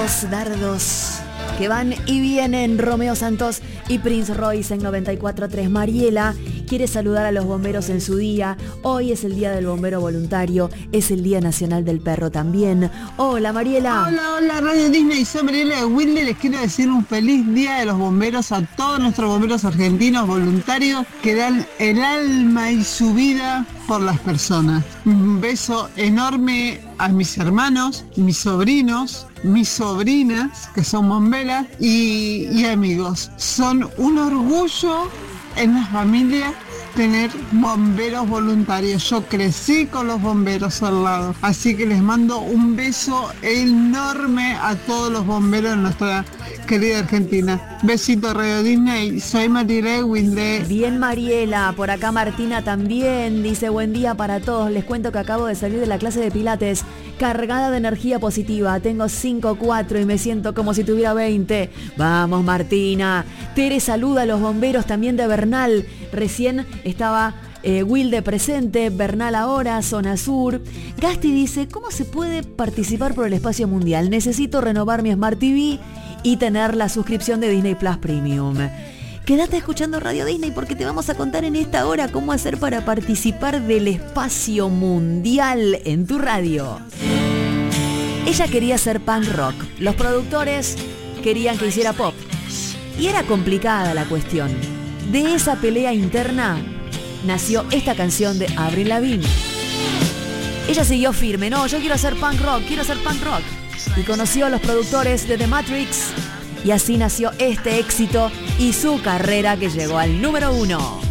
Dardos que van y vienen. Romeo Santos y Prince Royce en 94.3. Mariela quiere saludar a los bomberos en su día. Hoy es el día del bombero voluntario, es el Día Nacional del Perro también. Hola Mariela. Hola Radio Disney, soy Mariela de Wilde. Les quiero decir un feliz día de los bomberos a todos nuestros bomberos argentinos voluntarios que dan el alma y su vida por las personas. Un beso enorme a mis hermanos, mis sobrinos, mis sobrinas que son bomberas y amigos. Son un orgullo en la familia tener bomberos voluntarios. Yo crecí con los bomberos al lado, así que les mando un beso enorme a todos los bomberos de nuestra querida Argentina. Besito Radio Disney, soy Mariela de Wilde. Bien Mariela, por acá Martina también dice buen día para todos. Les cuento que acabo de salir de la clase de pilates cargada de energía positiva. Tengo 5,4 y me siento como si tuviera 20. Vamos Martina. Tere saluda a los bomberos también de Bernal. Recién estaba Wilde presente, Bernal ahora, Zona Sur. Gasti dice, ¿cómo se puede participar por el espacio mundial? Necesito renovar mi Smart TV y tener la suscripción de Disney Plus Premium. Quédate escuchando Radio Disney porque te vamos a contar en esta hora cómo hacer para participar del espacio mundial en tu radio. Ella quería hacer punk rock. Los productores querían que hiciera pop. Y era complicada la cuestión. De esa pelea interna nació esta canción de Avril Lavigne. Ella siguió firme, no, yo quiero hacer punk rock. Y conoció a los productores de The Matrix y así nació este éxito y su carrera que llegó al número 1.